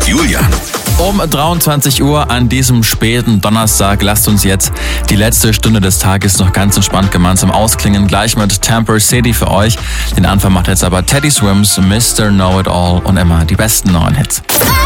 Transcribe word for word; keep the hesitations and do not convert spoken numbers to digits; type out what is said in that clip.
Julian. Um dreiundzwanzig Uhr an diesem späten Donnerstag lasst uns jetzt die letzte Stunde des Tages noch ganz entspannt gemeinsam ausklingen. Gleich mit Temper City für euch. Den Anfang macht jetzt aber Teddy Swims, Mister Know It All und immer die besten neuen Hits.